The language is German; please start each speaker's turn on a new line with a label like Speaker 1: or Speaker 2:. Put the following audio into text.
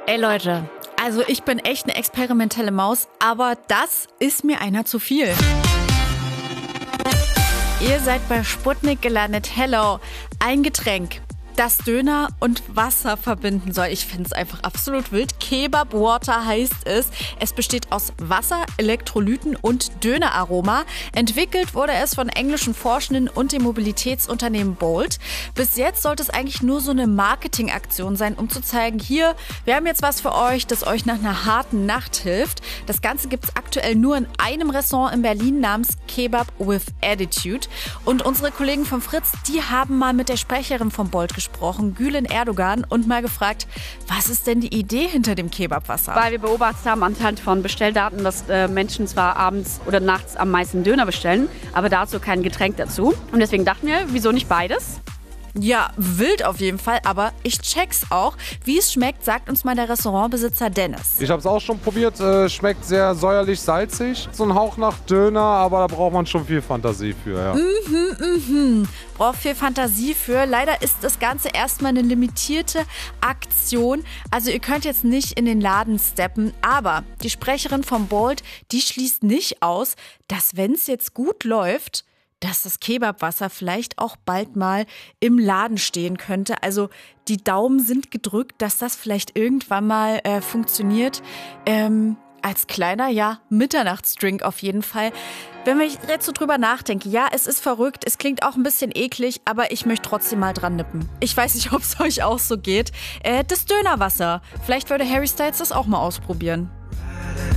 Speaker 1: Ey Leute, also ich bin echt eine experimentelle Maus, aber das ist mir einer zu viel. Ihr seid bei Sputnik gelandet. Hello, ein Getränk, das Döner und Wasser verbinden soll. Ich finde es einfach absolut wild. Kebab Water heißt es. Es besteht aus Wasser, Elektrolyten und Döneraroma. Entwickelt wurde es von englischen Forschenden und dem Mobilitätsunternehmen Bolt. Bis jetzt sollte es eigentlich nur so eine Marketingaktion sein, um zu zeigen, hier, wir haben jetzt was für euch, das euch nach einer harten Nacht hilft. Das Ganze gibt es aktuell nur in einem Restaurant in Berlin namens Kebab with Attitude. Und unsere Kollegen von Fritz, die haben mal mit der Sprecherin von Bolt gesprochen, Gülen Erdogan, und mal gefragt, was ist denn die Idee hinter dem Kebabwasser?
Speaker 2: Weil wir beobachtet haben anhand von Bestelldaten, dass Menschen zwar abends oder nachts am meisten Döner bestellen, aber dazu kein Getränk dazu. Und deswegen dachten wir, wieso nicht beides?
Speaker 1: Ja, wild auf jeden Fall, aber ich check's auch. Wie es schmeckt, sagt uns mal der Restaurantbesitzer Dennis.
Speaker 3: Ich habe es auch schon probiert, schmeckt sehr säuerlich-salzig. So ein Hauch nach Döner, aber da braucht man schon viel Fantasie für, ja.
Speaker 1: Braucht viel Fantasie für. Leider ist das Ganze erstmal eine limitierte Aktion. Also ihr könnt jetzt nicht in den Laden steppen, aber die Sprecherin von Bolt, die schließt nicht aus, dass wenn es jetzt gut läuft, dass das Kebabwasser vielleicht auch bald mal im Laden stehen könnte. Also die Daumen sind gedrückt, dass das vielleicht irgendwann mal funktioniert. Als kleiner, ja, Mitternachtsdrink auf jeden Fall. Wenn ich jetzt so drüber nachdenke, ja, es ist verrückt, es klingt auch ein bisschen eklig, aber ich möchte trotzdem mal dran nippen. Ich weiß nicht, ob es euch auch so geht. Das Dönerwasser. Vielleicht würde Harry Styles das auch mal ausprobieren.